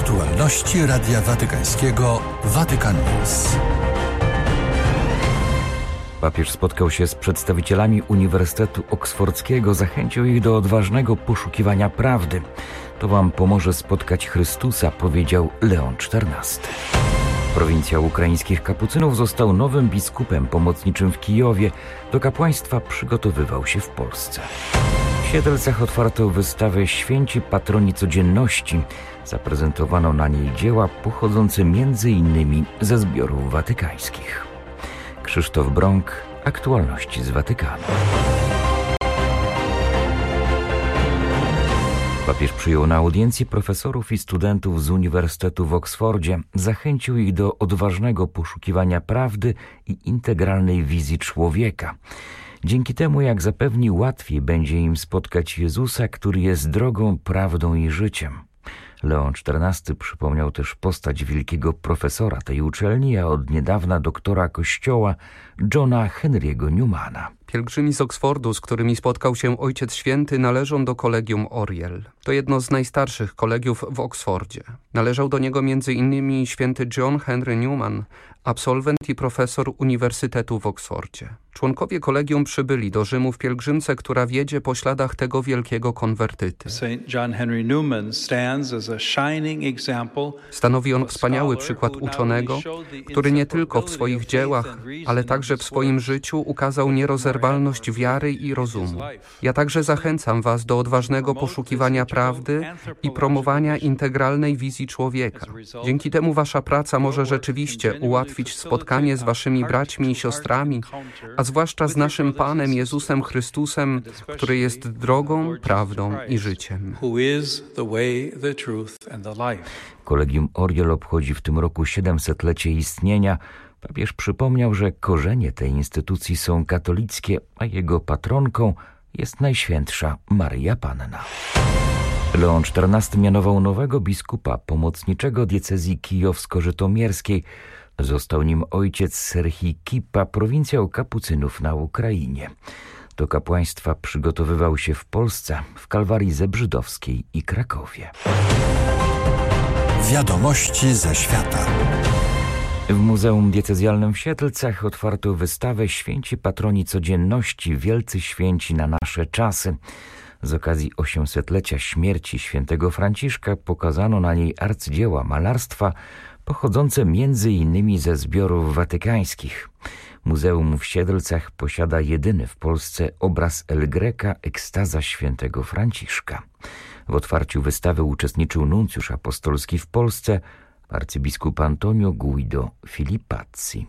Aktualności Radia Watykańskiego Vatican News. Papież spotkał się z przedstawicielami Uniwersytetu Oksfordzkiego, zachęcił ich do odważnego poszukiwania prawdy. To wam pomoże spotkać Chrystusa, powiedział Leon XIV. Prowincjał ukraińskich kapucynów został nowym biskupem pomocniczym w Kijowie. Do kapłaństwa przygotowywał się w Polsce. W Siedlcach otwarto wystawę Święci Patroni Codzienności. Zaprezentowano na niej dzieła pochodzące m.in. ze zbiorów watykańskich. Krzysztof Brąk, aktualności z Watykanu. Papież przyjął na audiencji profesorów i studentów z Uniwersytetu w Oksfordzie. Zachęcił ich do odważnego poszukiwania prawdy i integralnej wizji człowieka. Dzięki temu, jak zapewni, łatwiej będzie im spotkać Jezusa, który jest drogą, prawdą i życiem. Leon XIV przypomniał też postać wielkiego profesora tej uczelni, a od niedawna doktora Kościoła Johna Henry'ego Newmana. Pielgrzymi z Oksfordu, z którymi spotkał się Ojciec Święty, należą do Kolegium Oriel. To jedno z najstarszych kolegiów w Oksfordzie. Należał do niego m.in. święty John Henry Newman, absolwent i profesor Uniwersytetu w Oksfordzie. Członkowie kolegium przybyli do Rzymu w pielgrzymce, która wiedzie po śladach tego wielkiego konwertyty. Stanowi on wspaniały przykład uczonego, który nie tylko w swoich dziełach, ale także w swoim życiu ukazał nierozerwalność wiary i rozumu. Ja także zachęcam was do odważnego poszukiwania prawdy i promowania integralnej wizji człowieka. Dzięki temu wasza praca może rzeczywiście ułatwić spotkanie z waszymi braćmi i siostrami, a zwłaszcza z naszym Panem Jezusem Chrystusem, który jest drogą, prawdą i życiem. Kolegium Oriel obchodzi w tym roku 700-lecie istnienia. Papież przypomniał, że korzenie tej instytucji są katolickie, a jego patronką jest Najświętsza Maryja Panna. Leon XIV mianował nowego biskupa pomocniczego diecezji kijowsko-żytomierskiej. Został nim ojciec Serhii Kipa, prowincjał kapucynów na Ukrainie. Do kapłaństwa przygotowywał się w Polsce, w Kalwarii Zebrzydowskiej i Krakowie. Wiadomości ze świata. W Muzeum Diecezjalnym w Siedlcach otwarto wystawę Święci Patroni Codzienności, wielcy święci na nasze czasy. Z okazji 800-lecia śmierci świętego Franciszka pokazano na niej arcydzieła malarstwa pochodzące m.in. ze zbiorów watykańskich. Muzeum w Siedlcach posiada jedyny w Polsce obraz El Greca Ekstaza świętego Franciszka. W otwarciu wystawy uczestniczył nuncjusz apostolski w Polsce, arcybiskup Antonio Guido Filippazzi.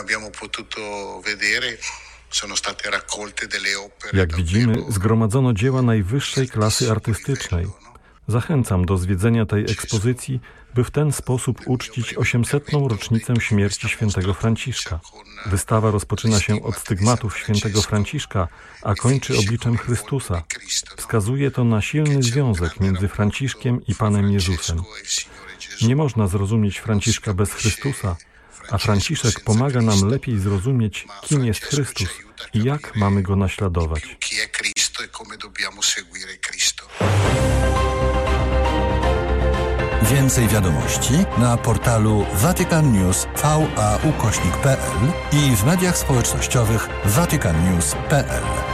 Jak widzimy, zgromadzono dzieła najwyższej klasy artystycznej. Zachęcam do zwiedzenia tej ekspozycji, by w ten sposób uczcić 800. rocznicę śmierci świętego Franciszka. Wystawa rozpoczyna się od stygmatów świętego Franciszka, a kończy obliczem Chrystusa. Wskazuje to na silny związek między Franciszkiem i Panem Jezusem. Nie można zrozumieć Franciszka bez Chrystusa, a Franciszek pomaga nam lepiej zrozumieć, kim jest Chrystus i jak mamy Go naśladować. Więcej wiadomości na portalu vaticannews.va/pl i w mediach społecznościowych vaticannews.pl.